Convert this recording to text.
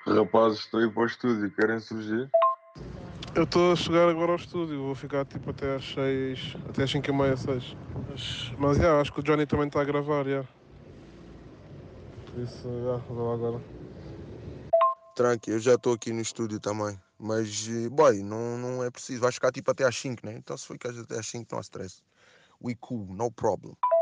Rapazes, estou a ir para o estúdio, querem surgir? Eu estou a chegar agora ao estúdio, vou ficar tipo até às 6, até às 5 e meia, 6. Mas acho que o Johnny também está a gravar, Por isso, vou lá agora. Tranqui, eu já estou aqui no estúdio também. Mas, boy, não é preciso. Vais ficar tipo até às 5, né? Então se for que até às 5, não há stress. We cool, no problem.